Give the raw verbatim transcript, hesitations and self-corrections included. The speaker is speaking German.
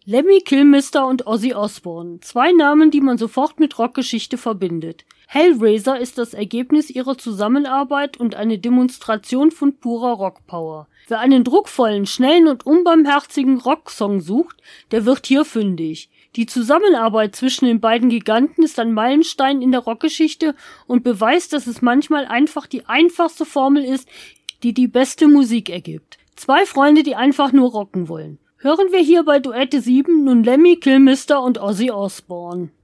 Lemmy Kilmister und Ozzy Osbourne. Zwei Namen, die man sofort mit Rockgeschichte verbindet. Hellraiser ist das Ergebnis ihrer Zusammenarbeit und eine Demonstration von purer Rockpower. Wer einen druckvollen, schnellen und unbarmherzigen Rocksong sucht, der wird hier fündig. Die Zusammenarbeit zwischen den beiden Giganten ist ein Meilenstein in der Rockgeschichte und beweist, dass es manchmal einfach die einfachste Formel ist, die die beste Musik ergibt. Zwei Freunde, die einfach nur rocken wollen. Hören wir hier bei Duette sieben nun Lemmy Kilmister und Ozzy Osbourne.